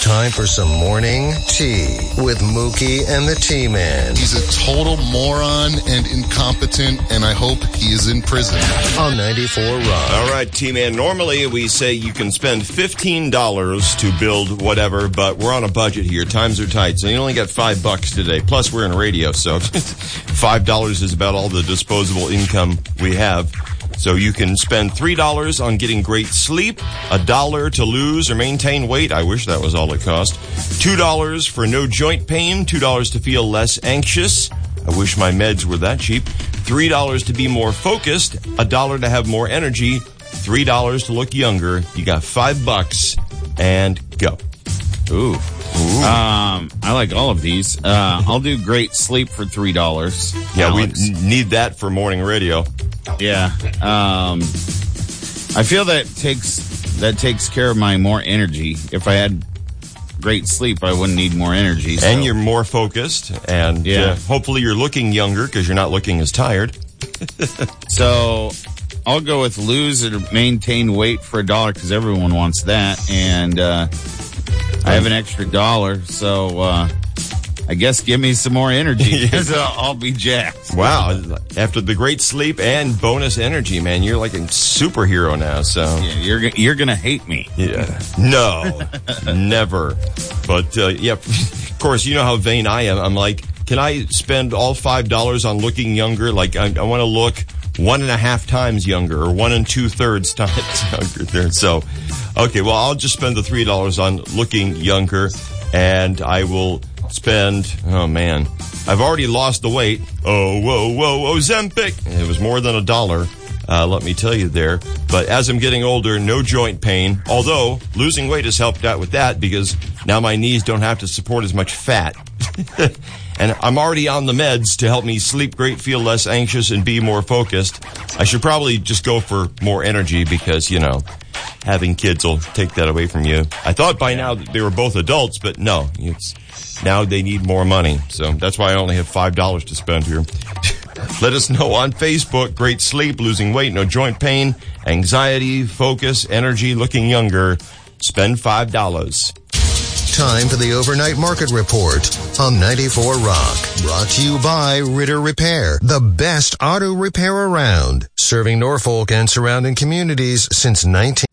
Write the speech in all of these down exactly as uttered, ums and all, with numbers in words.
Time for some morning tea with Mookie and the T-Man. He's a total moron and incompetent, and I hope he is in prison. On ninety-four Rock. All right, T-Man. Normally we say you can spend fifteen dollars to build whatever, but we're on a budget here. Times are tight, so you only got five bucks today. Plus, we're in radio, so five dollars is about all the disposable income we have. So you can spend three dollars on getting great sleep, a dollar to lose or maintain weight. I wish that was all it cost. two dollars for no joint pain, two dollars to feel less anxious. I wish my meds were that cheap. three dollars to be more focused, a dollar to have more energy, three dollars to look younger. You got five bucks and go. Ooh. Ooh. Um, I like all of these. Uh, I'll do great sleep for three dollars. Yeah, Alex. we n- need that for morning radio. Yeah. Um, I feel that takes that takes care of my more energy. If I had great sleep, I wouldn't need more energy. So. And you're more focused, and yeah. uh, hopefully you're looking younger because you're not looking as tired. So I'll go with lose or maintain weight for a dollar because everyone wants that. And uh, I have an extra dollar, so uh, I guess give me some more energy because I'll, I'll be jacked. Wow. After the great sleep and bonus energy, man, you're like a superhero now. So yeah, you're, you're going to hate me. Yeah. No, never. But, uh, yeah, of course, you know how vain I am. I'm like, can I spend all five dollars on looking younger? Like, I, I want to look one and a half times younger or one and two thirds times younger there. So, okay, well, I'll just spend the three dollars on looking younger, and I will spend, oh man, I've already lost the weight. Oh, whoa, whoa, Ozempic. It was more than a dollar, uh, let me tell you there. But as I'm getting older, no joint pain. Although losing weight has helped out with that because now my knees don't have to support as much fat. And I'm already on the meds to help me sleep great, feel less anxious, and be more focused. I should probably just go for more energy because, you know, having kids will take that away from you. I thought by now that they were both adults, but no, it's now they need more money. So that's why I only have five dollars to spend here. Let us know on Facebook. Great sleep, losing weight, no joint pain, anxiety, focus, energy, looking younger. Spend five dollars. Time for the overnight market report on ninety-four Rock. Brought to you by Ritter Repair, the best auto repair around. Serving Norfolk and surrounding communities since nineteen...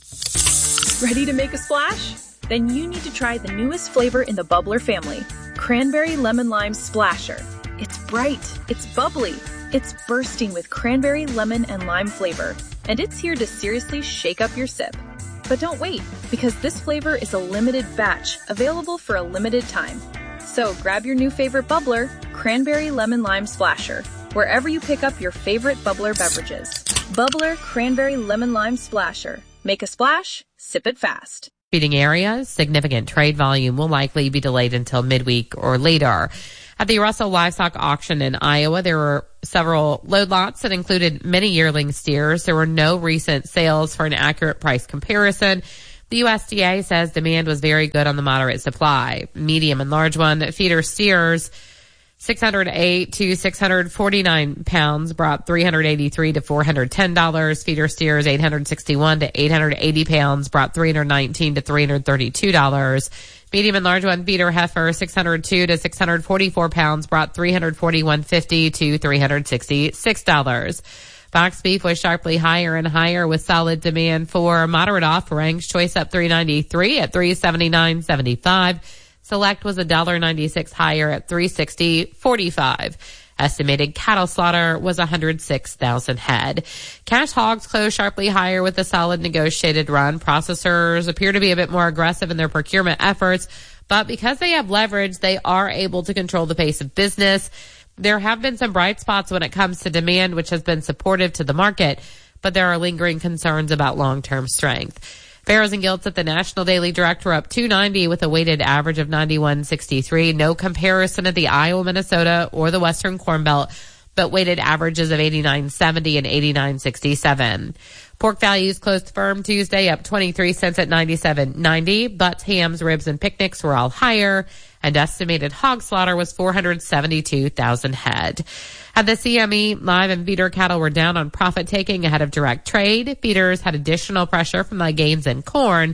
Ready to make a splash? Then you need to try the newest flavor in the Bubbler family, Cranberry Lemon Lime Splasher. It's bright, it's bubbly, it's bursting with cranberry, lemon, and lime flavor, and it's here to seriously shake up your sip. But don't wait, because this flavor is a limited batch, available for a limited time. So grab your new favorite bubbler, Cranberry Lemon Lime Splasher, wherever you pick up your favorite bubbler beverages. Bubbler Cranberry Lemon Lime Splasher. Make a splash, sip it fast. Feeding areas, significant trade volume will likely be delayed until midweek or later. At the Russell Livestock Auction in Iowa, there were several load lots that included many yearling steers. There were no recent sales for an accurate price comparison. The U S D A says demand was very good on the moderate supply. Medium and large one feeder steers, six hundred eight to six hundred forty-nine pounds, brought three hundred eighty-three to four hundred ten dollars. Feeder steers, eight hundred sixty-one to eight hundred eighty pounds, brought three hundred nineteen to three hundred thirty-two dollars. Medium and large one feeder heifer, six hundred two to six hundred forty-four pounds, brought three hundred forty-one fifty to three hundred sixty-six dollars. Box beef was sharply higher and higher with solid demand for moderate offerings. Choice up three ninety-three at three seventy-nine seventy-five. Select was one dollar ninety-six higher at three sixty forty-five. Estimated cattle slaughter was one hundred six thousand head. Cash hogs closed sharply higher with a solid negotiated run. Processors appear to be a bit more aggressive in their procurement efforts, but because they have leverage, they are able to control the pace of business. There have been some bright spots when it comes to demand, which has been supportive to the market, but there are lingering concerns about long-term strength. Farrows and Gilts at the National Daily Direct were up two ninety with a weighted average of ninety-one sixty-three. No comparison at the Iowa, Minnesota, or the Western Corn Belt, but weighted averages of eighty-nine seventy and eighty-nine sixty-seven. Pork values closed firm Tuesday, up twenty-three cents at ninety-seven ninety. Butts, hams, ribs, and picnics were all higher, and estimated hog slaughter was four hundred seventy-two thousand head. At the C M E, live and feeder cattle were down on profit taking ahead of direct trade. Feeders had additional pressure from the gains in corn,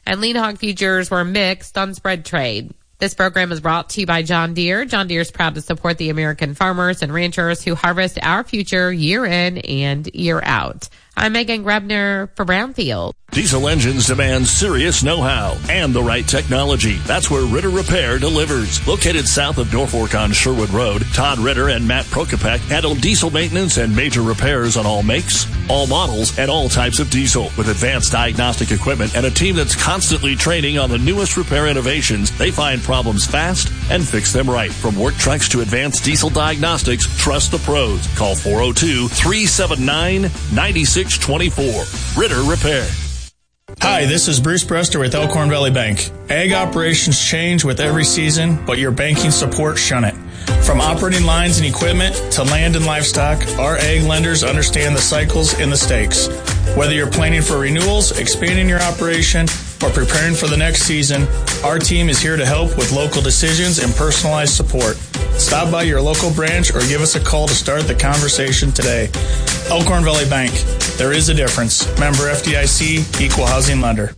And lean hog futures were mixed on spread trade. This program is brought to you by John Deere. John Deere is proud to support the American farmers and ranchers who harvest our future year in and year out. I'm Megan Grebner for Brownfield. Diesel engines demand serious know-how and the right technology. That's where Ritter Repair delivers. Located south of Norfolk on Sherwood Road, Todd Ritter and Matt Prokopek handle diesel maintenance and major repairs on all makes, all models, and all types of diesel. With advanced diagnostic equipment and a team that's constantly training on the newest repair innovations, they find problems fast and fix them right. From work trucks to advanced diesel diagnostics, trust the pros. Call four oh two, three seven nine, nine six two four. Ritter Repair. Hi, this is Bruce Brester with Elkhorn Valley Bank. Ag operations change with every season, but your banking support shun it. From operating lines and equipment to land and livestock, our ag lenders understand the cycles and the stakes. Whether you're planning for renewals, expanding your operation, or preparing for the next season, our team is here to help with local decisions and personalized support. Stop by your local branch or give us a call to start the conversation today. Elkhorn Valley Bank. There is a difference. Member F D I C, Equal Housing Lender.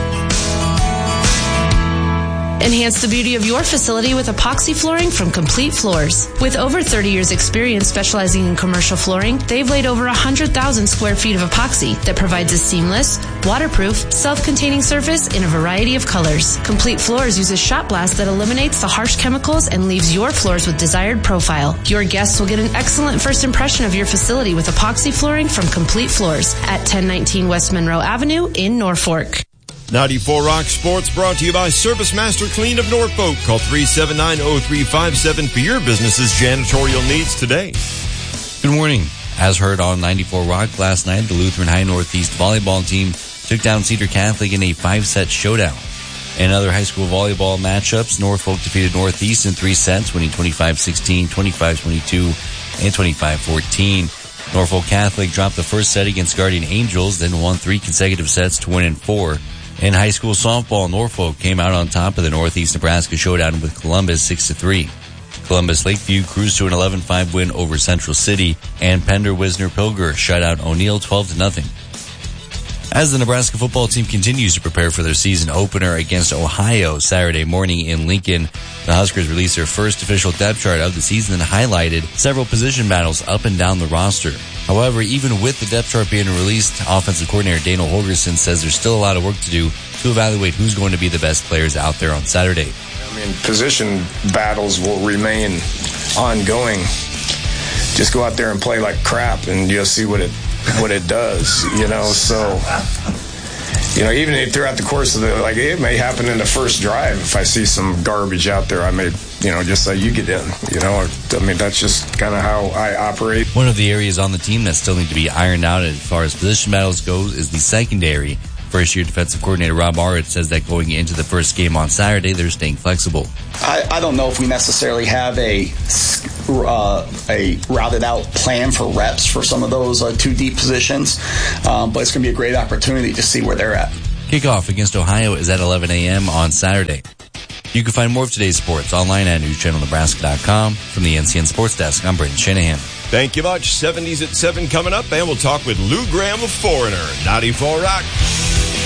Enhance the beauty of your facility with epoxy flooring from Complete Floors. With over thirty years experience specializing in commercial flooring, they've laid over one hundred thousand square feet of epoxy that provides a seamless, waterproof, self-containing surface in a variety of colors. Complete Floors uses shot blast that eliminates the harsh chemicals and leaves your floors with desired profile. Your guests will get an excellent first impression of your facility with epoxy flooring from Complete Floors at ten nineteen West Monroe Avenue in Norfolk. ninety-four Rock Sports brought to you by Service Master Clean of Norfolk. Call three seven nine, oh three five seven for your business's janitorial needs today. Good morning. As heard on ninety-four Rock last night, the Lutheran High Northeast volleyball team took down Cedar Catholic in a five-set showdown. In other high school volleyball matchups, Norfolk defeated Northeast in three sets, winning twenty-five sixteen, twenty-five twenty-two, and twenty-five fourteen. Norfolk Catholic dropped the first set against Guardian Angels, then won three consecutive sets to win in four. In high school softball, Norfolk came out on top of the Northeast Nebraska showdown with Columbus six to three. Columbus Lakeview cruised to an eleven five win over Central City, and Pender Wisner Pilger shut out O'Neill twelve to nothing. As the Nebraska football team continues to prepare for their season opener against Ohio Saturday morning in Lincoln, the Huskers released their first official depth chart of the season and highlighted several position battles up and down the roster. However, even with the depth chart being released, offensive coordinator Dana Holgerson says there's still a lot of work to do to evaluate who's going to be the best players out there on Saturday. I mean, position battles will remain ongoing. Just go out there and play like crap, and you'll see what it what it does, you know. So, you know, even if throughout the course of the, like, it may happen in the first drive. If I see some garbage out there, I may, you know, just say, you get in, you know. I mean, that's just kind of how I operate. One of the areas on the team that still need to be ironed out as far as position battles goes is the secondary. First-year defensive coordinator Rob Arrett says that going into the first game on Saturday, they're staying flexible. I, I don't know if we necessarily have a uh, a routed-out plan for reps for some of those uh, two deep positions, um, but it's going to be a great opportunity to see where they're at. Kickoff against Ohio is at eleven a.m. on Saturday. You can find more of today's sports online at news channel nebraska dot com. From the N C N Sports Desk, I'm Brendan Shanahan. Thank you much. seventies at seven coming up, and we'll talk with Lou Graham of Foreigner, ninety-four Rock.